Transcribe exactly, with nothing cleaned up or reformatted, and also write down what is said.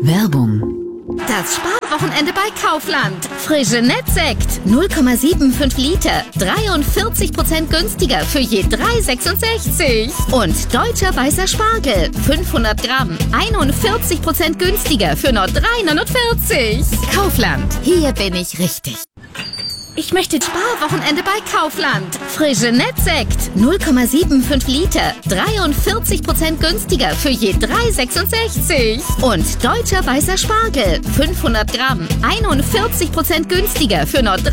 Werbung. Das Sparwochenende bei Kaufland. Frische Nettsekt, null Komma fünfundsiebzig Liter, dreiundvierzig Prozent günstiger für je drei Euro sechsundsechzig. Und deutscher weißer Spargel, fünfhundert Gramm, einundvierzig Prozent günstiger für nur drei Euro neunundvierzig. Kaufland, hier bin ich richtig. Ich möchte Sparwochenende bei Kaufland. Frische Nettsekt, null Komma fünfundsiebzig Liter, dreiundvierzig Prozent günstiger für je drei Euro sechsundsechzig. Und deutscher weißer Spargel, fünfhundert Gramm, einundvierzig Prozent günstiger für nur